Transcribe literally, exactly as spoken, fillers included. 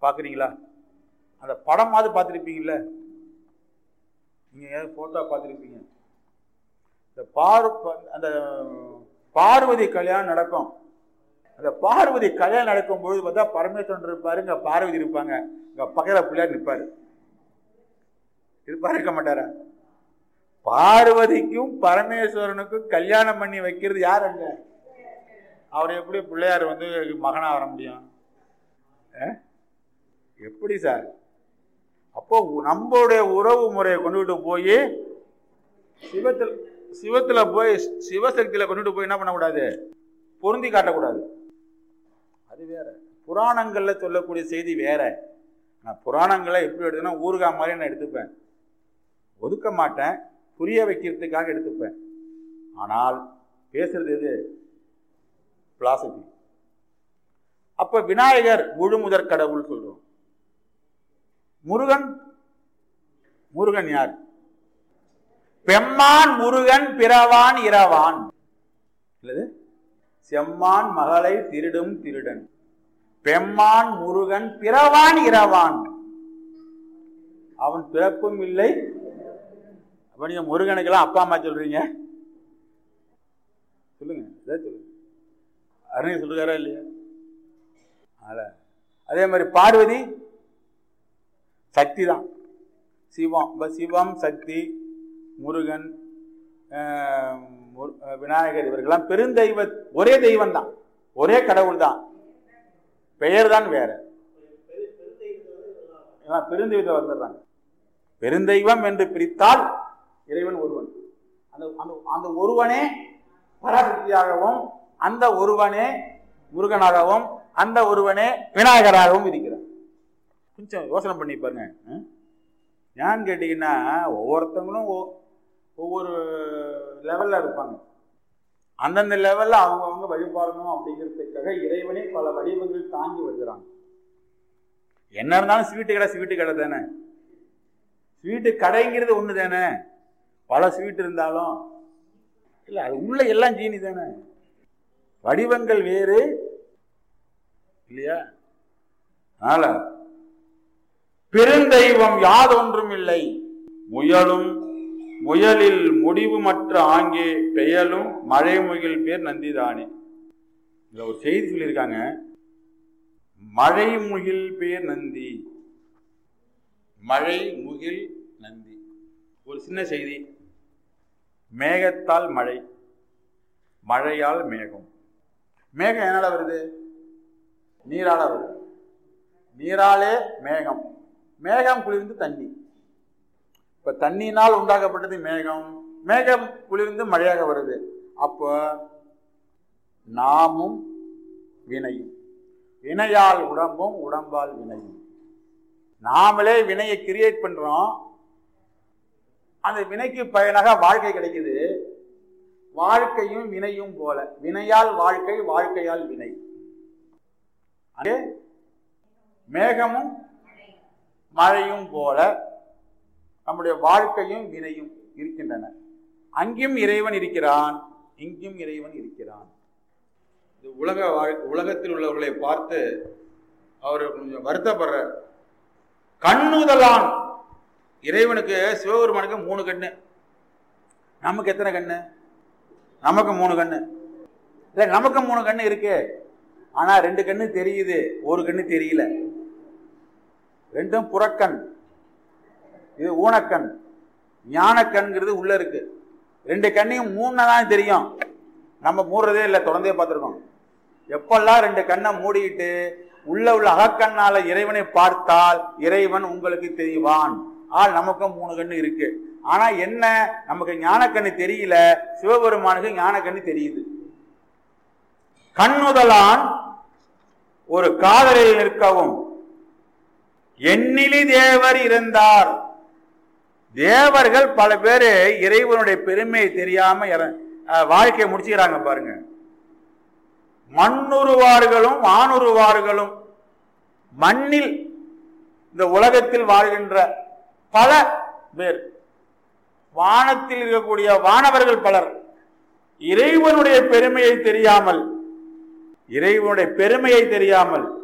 பார்க்குறீங்களா? அந்த படமாவது பார்த்துருப்பீங்கல்ல, நீங்கள் ஏதாவது ஃபோட்டோ பார்த்துருப்பீங்க. இந்த பார் அந்த பார்வதி கல்யாணம் நடக்கும். அந்த பார்வதி கல்யாணம் நடக்கும் பொழுது பார்த்தா பரமேஸ்வரன் இருப்பாரு, இங்கே பார்வதி இருப்பாங்க, இங்கே பக்கத்தில் பிள்ளையார் நிற்பாரு. இருப்பாரு, இருக்க மாட்டாரா? பார்வதிக்கும் பரமேஸ்வரனுக்கும் கல்யாணம் பண்ணி வைக்கிறது யார்? அங்க அவர் எப்படி பிள்ளையார் வந்து மகனா வர முடியும்? எப்படி சார்? அப்போ நம்மளுடைய உறவு முறையை கொண்டுகிட்டு போய் சிவத்தில் சிவத்துல போய் சிவசக்தியில கொண்டுட்டு போய் என்ன பண்ணக்கூடாது? பொருந்தி காட்டக்கூடாது. அது வேற. புராணங்கள்ல சொல்லக்கூடிய செய்தி வேற. நான் புராணங்களை எப்படி எடுத்துனா ஊருகா மாதிரி நான் எடுத்துப்பேன், ஒதுக்க மாட்டேன், புரிய வைக்கிறதுக்காக எடுத்துப்பேன். ஆனால் பேசுறது எது? பிலாசபி. அப்ப விநாயகர் முழு முதற் கடவுள் சொல்றோம். முருகன் முருகன் யார்? பெம்மான் முருகன் பிறவான் இரவான். இல்லது செம்மான் மகளை திருடும் திருடன். பெம்மான் முருகன் பிறவான் இரவான். அவன் பிறப்பும் இல்லை. அப்ப நீங்க முருகனுக்கெல்லாம் அப்பா அம்மா சொல்றீங்க, சொல்லுங்க, சொல்லுங்க. அருணை சொல்லுறாரா இல்லையா? அதே மாதிரி பார்வதி சக்தி தான். சிவம் சிவம் சக்தி, முருகன், விநாயகர், இவர்கள்லாம் பெருந்தெய்வ ஒரே தெய்வம் தான், ஒரே கடவுள் தான், பெயர் தான் வேற. பெருந்தெய்வத்தை வந்துடுறாங்க. பெருந்தெய்வம் என்று பிரித்தால் இறைவன் ஒருவன். அந்த அந்த ஒருவனே பராசக்தியாகவும், அந்த ஒருவனே முருகனாகவும், அந்த ஒருவனே விநாயகராகவும் இருக்கிறார். கொஞ்சம் யோசனை பண்ணி பாருங்க. ஏன்னு கேட்டீங்கன்னா ஒவ்வொருத்தவங்களும் ஒவ்வொரு லெவல்ல இருப்பாங்க. அந்தந்த லெவல்ல அவங்க அவங்க வழிபாடணும் அப்படிங்கிறதுக்காக இறைவனே பல வடிவங்கள் தாங்கி வருகிறாங்க. என்ன இருந்தாலும் ஸ்வீட்டு கடை ஸ்வீட்டு கடை தானே. ஸ்வீட்டு கடைங்கிறது ஒண்ணு தானே. பல ஸ்வீட் இருந்தாலும் இல்ல, அது உள்ள எல்லாம் ஜீனி தானே. வடிவங்கள் வேறு இல்லையா? அதனால பெருந்தெய்வம் யாதொன்றும் இல்லை, முயலும் முயலில் முடிவுமற்ற ஆங்கே பெயலும் மழை முகில் பேர் நந்திதானே. இதுல ஒரு செய்தி சொல்லியிருக்காங்க, மழை முகில் பேர் நந்தி. மழை முகில் நந்தி. ஒரு சின்ன செய்தி. மேகத்தால் மழை, மழையால் மேகம். மேகம் என்னால வருது? நீரால வருது. நீராலே மேகம், மேகம் குளிர்ந்து தண்ணி. இப்ப தண்ணியினால் உண்டாக்கப்பட்டது மேகம், மேகம் குளிர்ந்து மழையாக வருது. அப்போ நாமும் வினையும், வினையால் உடம்பும் உடம்பால் வினையும். நாமளே வினையை கிரியேட் பண்றோம், அந்த வினைக்கு பயனாக வாழ்க்கை கிடைக்குது. வாழ்க்கையும் வினையும் போல, வினையால் வாழ்க்கை, வாழ்க்கையால் வினை. அதே மேகமும் மழையும் போல நம்முடைய வாழ்க்கையும் வினையும் இருக்கின்றன. அங்கேயும் இறைவன் இருக்கிறான், இங்கும் இறைவன் இருக்கிறான். உலக உலகத்தில் உள்ளவர்களை பார்த்து அவர் கொஞ்சம் வருத்தப்படுற. கண்ணுதலான் இறைவனுக்கு, சிவபெருமானுக்கு மூணு கண்ணு, நமக்கு எத்தனை கண்ணு? நமக்கு மூணு கண்ணு இல்ல, நமக்கு மூணு கண்ணு இருக்கு. ஆனா ரெண்டு கண்ணு தெரியுது, ஒரு கண்ணு தெரியல. ரெண்டும் புறக்கண், இது ஊனக்கண். ஞானக்கண்கிறது உள்ள இருக்கு. ரெண்டு கண்ணையும் மூணுதான் தெரியும், நம்ம மூடுறதே இல்லை, தொடர்ந்தே பார்த்துருக்கோம். எப்பெல்லாம் ரெண்டு கண்ணை மூடிட்டு உள்ள உள்ள அகக்கண்ணால இறைவனை பார்த்தால் இறைவன் உங்களுக்கு தெரிவான். ஆள் நமக்கும் மூணு கண்ணு இருக்கு. ஆனா என்ன, நமக்கு ஞானக்கண்ணு தெரியல, சிவபெருமானுக்கு ஞானக்கண்ணு தெரியுது. கண்ணுதலான் ஒரு காதலில் நிற்கவும் எண்ணிலி தேவர் இருந்தார். தேவர்கள் பல பேரு இறைவனுடைய பெருமையை தெரியாம வாழ்க்கையை முடிச்சுக்கிறாங்க பாருங்க. மண்ணுருவார்களும் வானுருவார்களும், மண்ணில் இந்த உலகத்தில் வாழ்கின்ற பல பேர், வானத்தில் இருக்கக்கூடிய வானவர்கள் பலர் இறைவனுடைய பெருமையை தெரியாமல் இறைவனுடைய பெருமையை தெரியாமல்